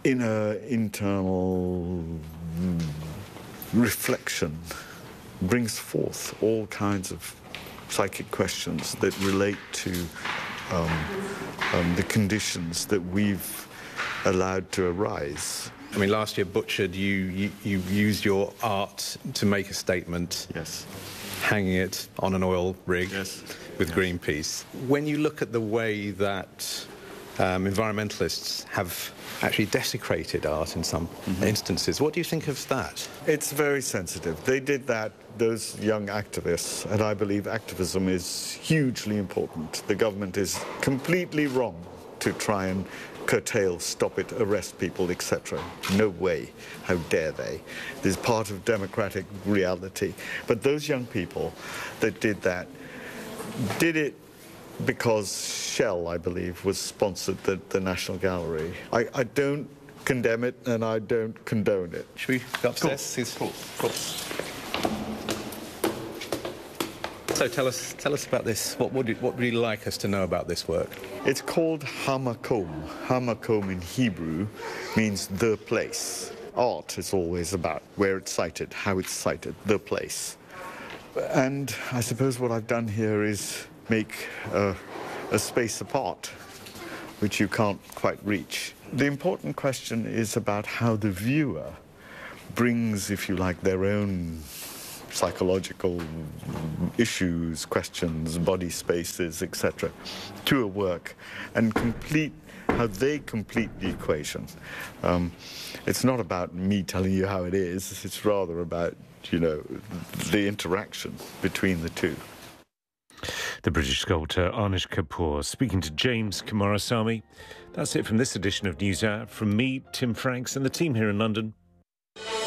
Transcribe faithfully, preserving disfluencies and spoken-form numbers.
inner, internal reflection brings forth all kinds of psychic questions that relate to um, um, the conditions that we've allowed to arise. I mean, last year, Butchered, you, you, you used your art to make a statement. Yes. Hanging it on an oil rig. Yes. With Yes. Greenpeace. When you look at the way that um, environmentalists have actually desecrated art in some mm-hmm. instances, what do you think of that? It's very sensitive. They did that, those young activists, and I believe activism is hugely important. The government is completely wrong to try and curtail, stop it, arrest people, et cetera. No way. How dare they? This is part of democratic reality. But those young people that did that did it because Shell, I believe, was sponsored the, the National Gallery. I, I don't condemn it and I don't condone it. Should we go upstairs? Cool. Cool. Cool. So tell us, tell us about this. What would, you, what would you like us to know about this work? It's called Hamakom. Hamakom in Hebrew means the place. Art is always about where it's sited, how it's sited, the place. And I suppose what I've done here is make a, a space apart, which you can't quite reach. The important question is about how the viewer brings, if you like, their own psychological issues, questions, body spaces, et cetera, to a work and complete how they complete the equation. Um, it's not about me telling you how it is, it's rather about, you know, the interaction between the two. The British sculptor Anish Kapoor speaking to James Kumarasamy. That's it from this edition of News Hour. From me, Tim Franks, and the team here in London.